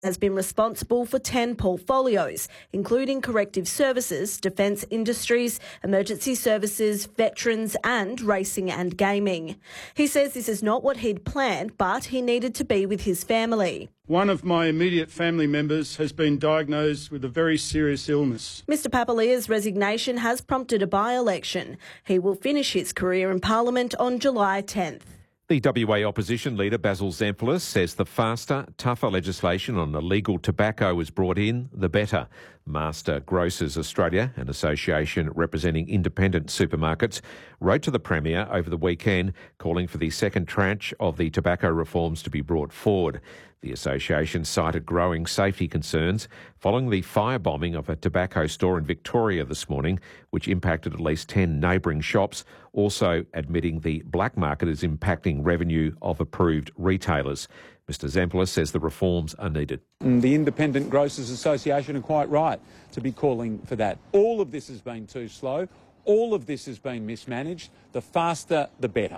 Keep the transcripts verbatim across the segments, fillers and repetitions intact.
has been responsible for ten portfolios, including corrective services, defence industries, emergency services, veterans and racing and gaming. He says this is not what he'd planned, but he needed to be with his family. One of my immediate family members has been diagnosed with a very serious illness. Mister Papalia's resignation has prompted a by-election. He will finish his career in Parliament on July tenth. The W A opposition leader Basil Zempilas says the faster, tougher legislation on illegal tobacco is brought in, the better. Master Grocers Australia, an association representing independent supermarkets, wrote to the Premier over the weekend calling for the second tranche of the tobacco reforms to be brought forward. The association cited growing safety concerns following the firebombing of a tobacco store in Victoria this morning, which impacted at least ten neighbouring shops, also admitting the black market is impacting revenue of approved retailers. Mister Zempilas says the reforms are needed. The Independent Grocers Association are quite right to be calling for that. All of this has been too slow. All of this has been mismanaged. The faster, the better.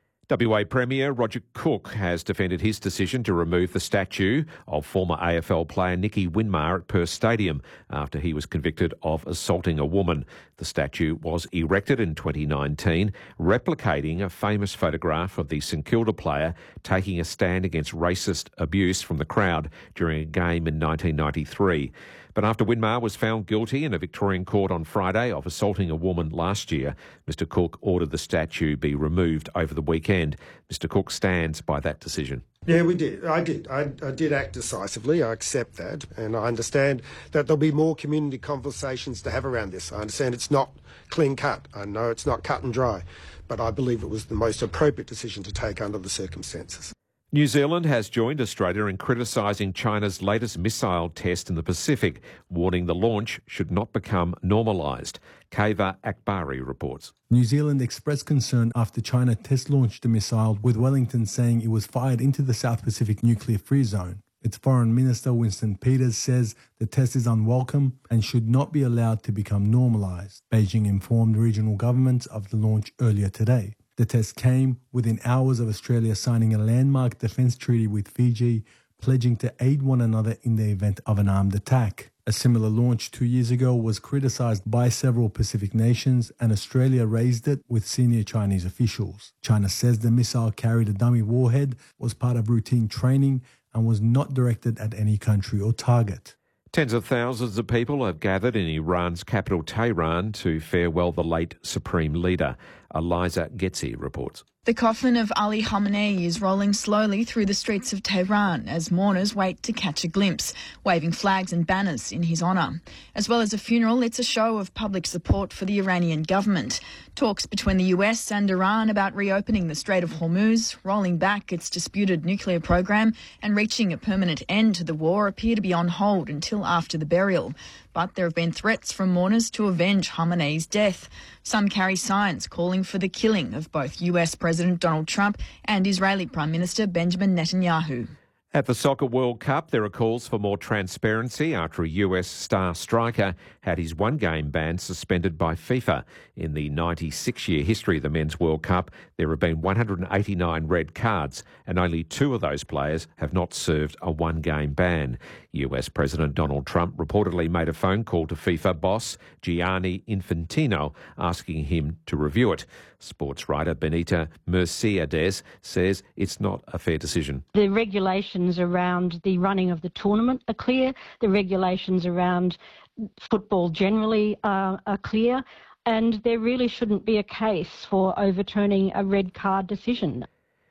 W A Premier Roger Cook has defended his decision to remove the statue of former A F L player Nicky Winmar at Perth Stadium after he was convicted of assaulting a woman. The statue was erected in twenty nineteen, replicating a famous photograph of the St Kilda player taking a stand against racist abuse from the crowd during a game in nineteen ninety-three. But after Winmar was found guilty in a Victorian court on Friday of assaulting a woman last year, Mister Cook ordered the statue be removed over the weekend. Mister Cook stands by that decision. Yeah, we did. I did. I, I did act decisively. I accept that. And I understand that there'll be more community conversations to have around this. I understand it's not clean cut. I know it's not cut and dry. But I believe it was the most appropriate decision to take under the circumstances. New Zealand has joined Australia in criticising China's latest missile test in the Pacific, warning the launch should not become normalised. Kaiva Akbari reports. New Zealand expressed concern after China test-launched a missile, with Wellington saying it was fired into the South Pacific nuclear-free zone. Its Foreign Minister Winston Peters says the test is unwelcome and should not be allowed to become normalised. Beijing informed regional governments of the launch earlier today. The test came within hours of Australia signing a landmark defence treaty with Fiji, pledging to aid one another in the event of an armed attack. A similar launch two years ago was criticised by several Pacific nations, and Australia raised it with senior Chinese officials. China says the missile carried a dummy warhead, was part of routine training, and was not directed at any country or target. Tens of thousands of people have gathered in Iran's capital Tehran to farewell the late supreme leader. Eliza Getzi reports. The coffin of Ali Khamenei is rolling slowly through the streets of Tehran as mourners wait to catch a glimpse, waving flags and banners in his honour. As well as a funeral, it's a show of public support for the Iranian government. Talks between the U S and Iran about reopening the Strait of Hormuz, rolling back its disputed nuclear program and reaching a permanent end to the war appear to be on hold until after the burial. But there have been threats from mourners to avenge Khamenei's death. Some carry signs calling for the killing of both U S President Donald Trump and Israeli Prime Minister Benjamin Netanyahu. At the Soccer World Cup, there are calls for more transparency after a U S star striker had his one-game ban suspended by FIFA. In the ninety-six-year history of the Men's World Cup, there have been one hundred eighty-nine red cards, and only two of those players have not served a one-game ban. U S President Donald Trump reportedly made a phone call to FIFA boss Gianni Infantino asking him to review it. Sports writer Benita Mercedes says it's not a fair decision. The regulations around the running of the tournament are clear. The regulations around football generally are, are clear. And there really shouldn't be a case for overturning a red card decision.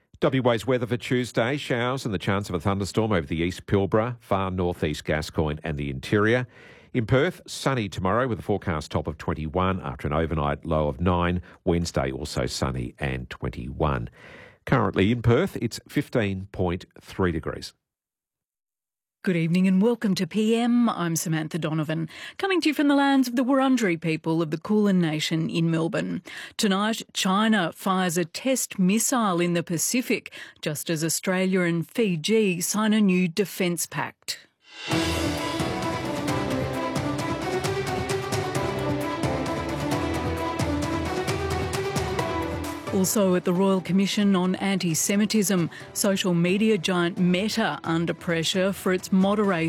W A's weather for Tuesday, showers and the chance of a thunderstorm over the East Pilbara, far northeast Gascoyne and the interior. In Perth, sunny tomorrow with a forecast top of twenty-one after an overnight low of nine. Wednesday also sunny and twenty-one. Currently in Perth, it's fifteen point three degrees. Good evening and welcome to P M. I'm Samantha Donovan, coming to you from the lands of the Wurundjeri people of the Kulin Nation in Melbourne. Tonight, China fires a test missile in the Pacific, just as Australia and Fiji sign a new defence pact. Also at the Royal Commission on Anti-Semitism, social media giant Meta under pressure for its moderation